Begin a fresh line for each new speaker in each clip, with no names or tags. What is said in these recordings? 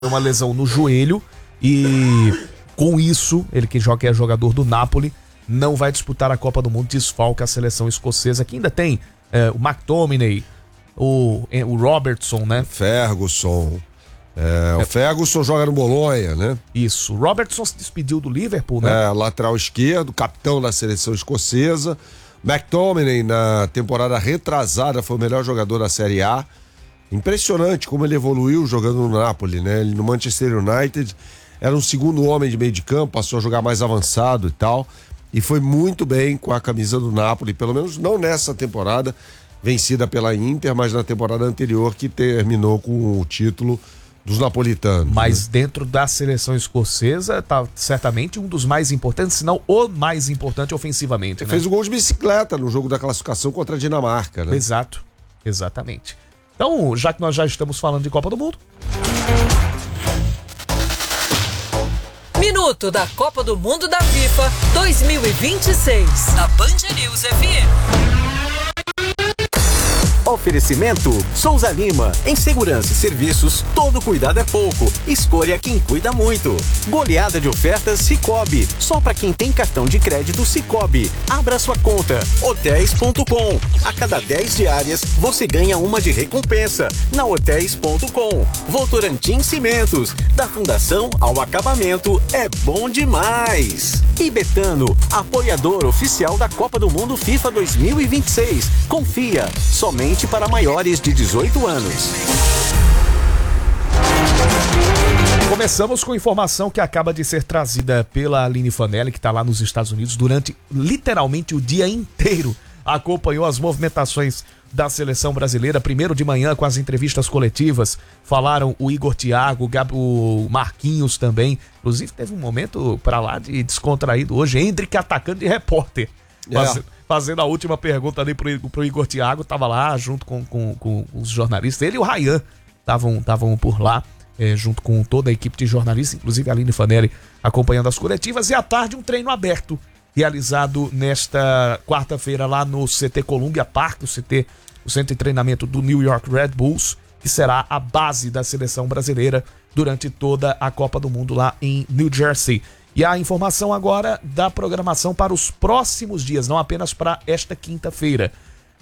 uma lesão no joelho e com isso, ele que é jogador do Napoli, não vai disputar a Copa do Mundo, desfalca a seleção escocesa, que ainda tem o McTominay, o Robertson, né?
Ferguson. O Ferguson joga no Bolonha, né?
Isso. O Robertson se despediu do Liverpool, né?
Lateral esquerdo, capitão da seleção escocesa. McTominay, na temporada retrasada, foi o melhor jogador da Série A. Impressionante como ele evoluiu jogando no Napoli, né? Ele no Manchester United era um segundo homem de meio de campo, passou a jogar mais avançado e tal. E foi muito bem com a camisa do Napoli, pelo menos não nessa temporada, vencida pela Inter, mas na temporada anterior, que terminou com o título dos napolitanos.
Mas dentro da seleção escocesa, tá certamente um dos mais importantes, se não o mais importante ofensivamente.
Ele
né?
fez o gol de bicicleta no jogo da classificação contra a Dinamarca, né?
Exato, exatamente. Então, já que nós já estamos falando de Copa do Mundo...
Minuto da Copa do Mundo da FIFA 2026, da Band News FM.
Oferecimento Souza Lima. Em segurança e serviços, todo cuidado é pouco. Escolha quem cuida muito. Goleada de ofertas Sicoob. Só para quem tem cartão de crédito Sicoob. Abra sua conta. Hotéis.com. A cada 10 diárias, você ganha uma de recompensa. Na Hotéis.com. Votorantim Cimentos. Da fundação ao acabamento, é bom demais. E Betano, apoiador oficial da Copa do Mundo FIFA 2026. Confia. Somente para maiores de 18 anos.
Começamos com informação que acaba de ser trazida pela Aline Fanelli, que está lá nos Estados Unidos durante literalmente o dia inteiro. Acompanhou as movimentações da seleção brasileira, primeiro de manhã com as entrevistas coletivas, falaram o Igor Thiago, o Marquinhos também, inclusive teve um momento para lá de descontraído hoje, Hendrick atacando de repórter, fazendo a última pergunta ali pro Igor Thiago, tava lá junto com os jornalistas, ele e o Ryan estavam por lá, junto com toda a equipe de jornalistas, inclusive a Aline Fanelli acompanhando as coletivas, e à tarde um treino aberto, realizado nesta quarta-feira lá no CT Columbia Park, o centro de treinamento do New York Red Bulls, que será a base da seleção brasileira durante toda a Copa do Mundo lá em New Jersey. E a informação agora da programação para os próximos dias, não apenas para esta quinta-feira.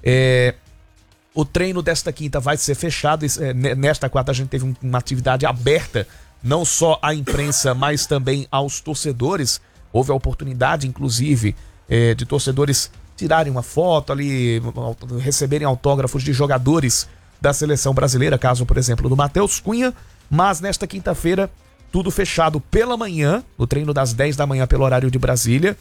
O treino desta quinta vai ser fechado, nesta quarta a gente teve uma atividade aberta, não só à imprensa, mas também aos torcedores. Houve a oportunidade, inclusive, de torcedores tirarem uma foto ali, receberem autógrafos de jogadores da seleção brasileira, caso, por exemplo, do Matheus Cunha, mas nesta quinta-feira, tudo fechado pela manhã, no treino das 10 da manhã pelo horário de Brasília,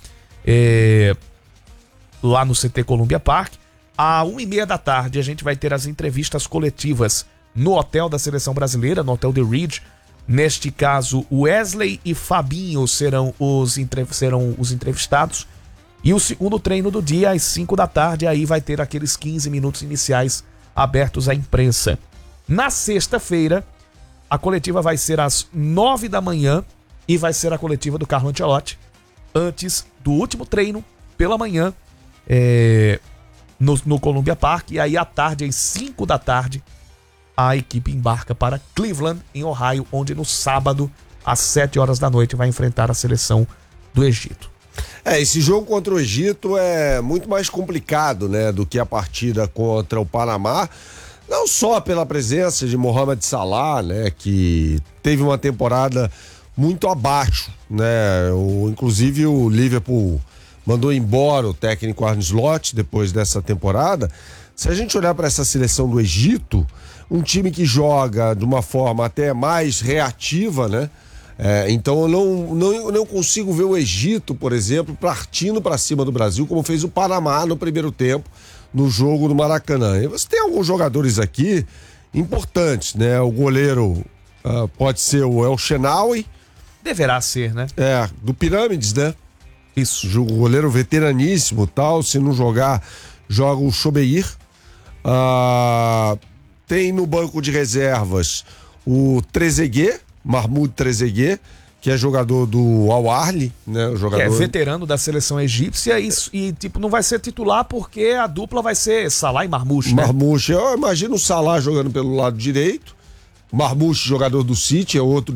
lá no CT Columbia Park. À 1h30 da tarde, a gente vai ter as entrevistas coletivas no hotel da seleção brasileira, no Hotel The Ridge. Neste caso, Wesley e Fabinho serão os entrevistados. E o segundo treino do dia, às 5 da tarde, aí vai ter aqueles 15 minutos iniciais abertos à imprensa. Na sexta-feira, a coletiva vai ser às 9 da manhã e vai ser a coletiva do Carlo Ancelotti, antes do último treino, pela manhã, no Columbia Park. E aí, à tarde, às 5 da tarde, a equipe embarca para Cleveland, em Ohio, onde no sábado, às 7 horas da noite, vai enfrentar a seleção do Egito.
Esse jogo contra o Egito é muito mais complicado, né, do que a partida contra o Panamá, não só pela presença de Mohamed Salah, né, que teve uma temporada muito abaixo, né, inclusive o Liverpool mandou embora o técnico Arne Slot depois dessa temporada. Se a gente olhar para essa seleção do Egito, um time que joga de uma forma até mais reativa, né? Então eu não consigo ver o Egito, por exemplo, partindo para cima do Brasil, como fez o Panamá no primeiro tempo, no jogo do Maracanã. E você tem alguns jogadores aqui importantes, né? O goleiro pode ser o El Shenawy.
Deverá ser, né?
Do Pirâmides, né?
Isso.
O goleiro veteraníssimo tal, se não jogar, joga o Chobeir. Tem no banco de reservas o Trezeguet, Mahmoud Trezeguet, que é jogador do Al Ahly, né?
Que é veterano da seleção egípcia e tipo, não vai ser titular porque a dupla vai ser Salah e Marmouche, né?
Marmouche, eu imagino o Salah jogando pelo lado direito, Marmoush, jogador do City, é outro